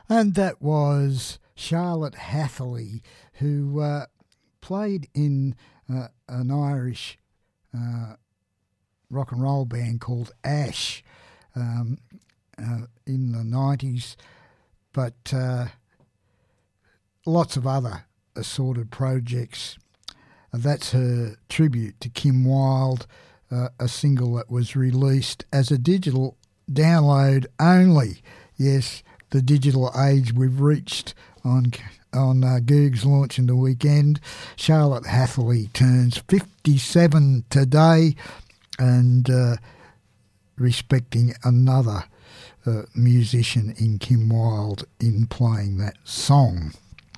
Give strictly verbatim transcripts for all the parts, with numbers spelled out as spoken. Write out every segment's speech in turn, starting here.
And that was Charlotte Hatherley, who uh, played in uh, an Irish uh, rock and roll band called Ash um, uh, in the nineties, but uh, lots of other assorted projects. Uh, that's her tribute to Kim Wilde, uh, a single that was released as a digital download only. Yes, the digital age we've reached on on uh, Goog's launch in the weekend. Charlotte Hatherley turns fifty-seven today, and uh, respecting another uh, musician in Kim Wilde in playing that song.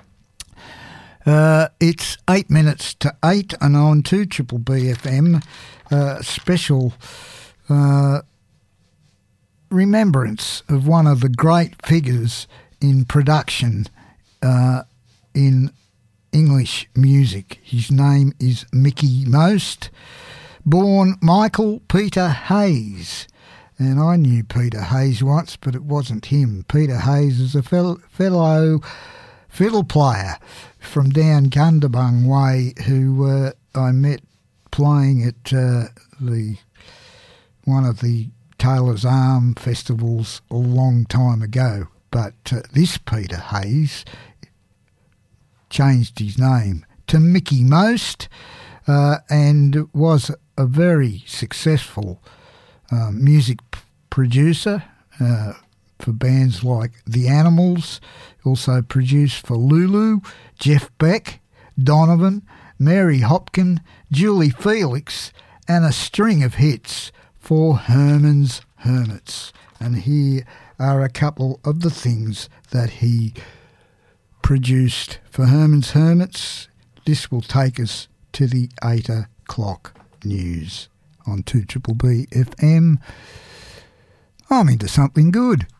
Uh, it's eight minutes to eight, and on to Triple B F M, uh, special uh, remembrance of one of the great figures in production uh, in English music. His name is Mickie Most, born Michael Peter Hayes. And I knew Peter Hayes once, but it wasn't him. Peter Hayes is a fellow, fellow fiddle player from down Gundabung way who uh, I met playing at uh, the one of the Taylor's Arm festivals a long time ago. But uh, this Peter Hayes changed his name to Mickie Most uh, and was a very successful uh, music p- producer uh, for bands like The Animals, also produced for Lulu, Jeff Beck, Donovan, Mary Hopkin, Julie Felix, and a string of hits for Herman's Hermits. And here are a couple of the things that he produced for Herman's Hermits. This will take us to the eight o'clock news on two B B F M. I'm into something good.